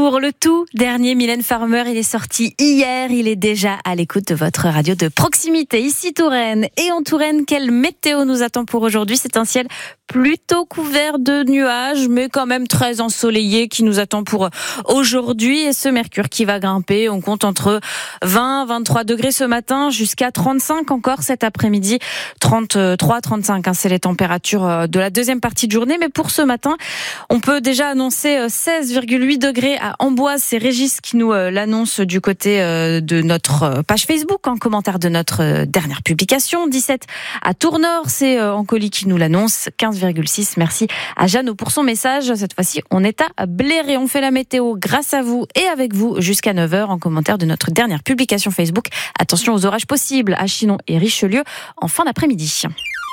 retour, le tout dernier Mylène Farmer, il est sorti hier, il est déjà à l'écoute de votre radio de proximité, ici Touraine. Et en Touraine, quelle météo nous attend pour aujourd'hui? C'est un ciel plutôt couvert de nuages, mais quand même très ensoleillé qui nous attend pour aujourd'hui. Et ce mercure qui va grimper, on compte entre 20-23 degrés ce matin, jusqu'à 35 encore cet après-midi, 33-35, c'est les températures de la deuxième partie de journée. Mais pour ce matin, on peut déjà annoncer 16,8 degrés à Amboise. C'est Régis qui nous l'annonce du côté de notre page Facebook, en commentaire de notre dernière publication. 17 à Tournord, c'est Ancoli qui nous l'annonce. 15,6. Merci à Jeannot pour son message. Cette fois-ci, on est à Bléré. On fait la météo grâce à vous et avec vous jusqu'à 9h en commentaire de notre dernière publication Facebook. Attention aux orages possibles à Chinon et Richelieu en fin d'après-midi.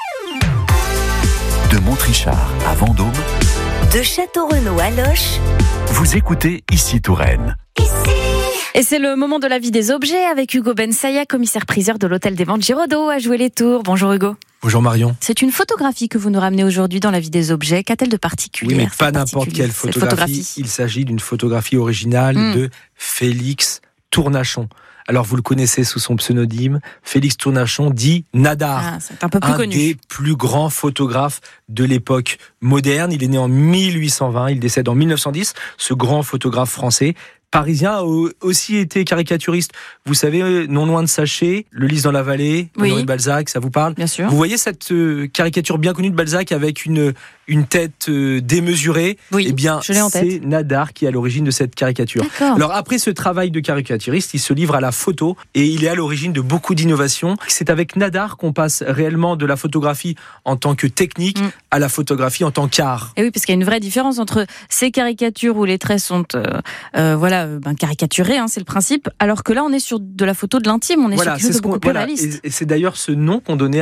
De Montrichard à Vendôme, de Château-Renaud à Loches, vous écoutez ici Touraine. Et c'est le moment de la vie des objets avec Hugo Bensaya, commissaire-priseur de l'hôtel des ventes Giraudot à Jouer les Tours. Bonjour Hugo. Bonjour Marion. C'est une photographie que vous nous ramenez aujourd'hui dans la vie des objets. Qu'a-t-elle de particulier? Oui, mais pas n'importe quelle photographie. Il s'agit d'une photographie originale de Félix Tournachon. Alors vous le connaissez sous son pseudonyme, Félix Tournachon dit Nadar. C'est un peu plus connu. Des plus grands photographes de l'époque moderne. Il est né en 1820, il décède en 1910. Ce grand photographe français parisien a aussi été caricaturiste. Vous savez, Non loin de Sachet, Le Lys dans la vallée, Honoré de Balzac, ça vous parle? Bien sûr. Vous voyez cette caricature bien connue de Balzac avec une tête démesurée? Oui, eh bien, je l'ai en tête. c'est Nadar qui est à l'origine de cette caricature. D'accord. Alors après ce travail de caricaturiste, il se livre à la photo et il est à l'origine de beaucoup d'innovations. C'est avec Nadar qu'on passe réellement de la photographie en tant que technique à la photographie en tant qu'art. Et oui, parce qu'il y a une vraie différence entre ces caricatures où les traits sont caricaturés, c'est le principe, alors que là on est sur de la photo de l'intime, on est sur quelque chose de beaucoup plus réaliste. Et c'est d'ailleurs ce nom qu'on donnait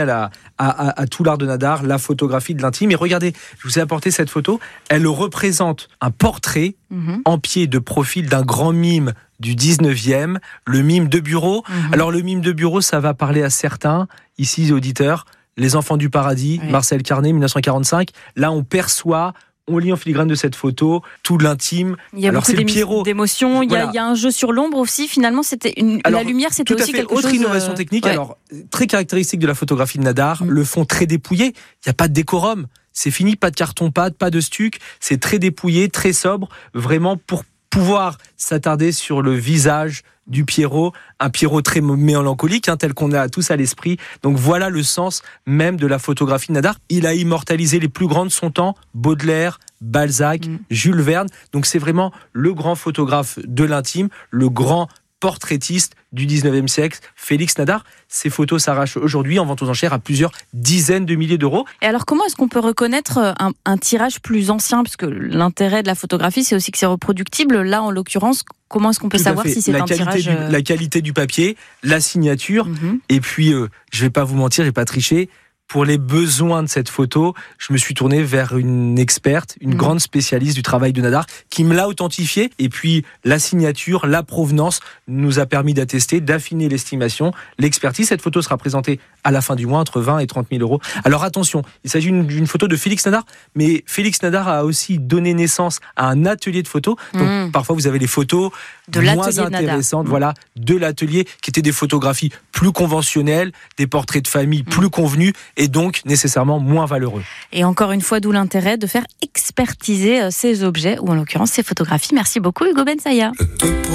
à tout l'art de Nadar, la photographie de l'intime. Et regardez, je vous ai apporté cette photo, elle représente un portrait en pied de profil d'un grand mime du 19e, le mime de bureau. Alors le mime de bureau, ça va parler à certains, ici auditeurs, Les Enfants du Paradis, Marcel Carné, 1945. Là on perçoit, on lit en filigrane de cette photo tout l'intime. Il y a beaucoup d'émotions. Il y a un jeu sur l'ombre aussi. Finalement, la lumière, c'était aussi quelque chose. Autre innovation technique. Alors très caractéristique de la photographie de Nadar, le fond très dépouillé. Il n'y a pas de décorum. C'est fini, pas de carton-pâte, pas de stuc. C'est très dépouillé, très sobre, vraiment pour pouvoir s'attarder sur le visage du Pierrot, un Pierrot très mélancolique, tel qu'on a tous à l'esprit. Donc voilà le sens même de la photographie de Nadar. Il a immortalisé les plus grands de son temps, Baudelaire, Balzac, Jules Verne. Donc c'est vraiment le grand photographe de l'intime, le grand portraitiste du 19e siècle, Félix Nadar. Ces photos s'arrachent aujourd'hui en vente aux enchères à plusieurs dizaines de milliers d'euros. Et alors comment est-ce qu'on peut reconnaître un tirage plus ancien? Parce que l'intérêt de la photographie, c'est aussi que c'est reproductible. Là, en l'occurrence, comment est-ce qu'on peut savoir si c'est un tirage La qualité du papier, la signature, et puis, je vais pas vous mentir, j'ai pas triché. Pour les besoins de cette photo, je me suis tourné vers une experte, une grande spécialiste du travail de Nadar, qui me l'a authentifié. Et puis, la signature, la provenance nous a permis d'attester, d'affiner l'estimation, l'expertise. Cette photo sera présentée à la fin du mois entre 20 et 30 000 euros. Alors attention, il s'agit d'une photo de Félix Nadar, mais Félix Nadar a aussi donné naissance à un atelier de photos. Donc, parfois, vous avez les photos de moins intéressantes, de l'atelier, qui étaient des photographies plus conventionnelles, des portraits de famille plus convenus, et donc nécessairement moins valeureux. Et encore une fois, d'où l'intérêt de faire expertiser ces objets, ou en l'occurrence ces photographies. Merci beaucoup Hugo Bensaya.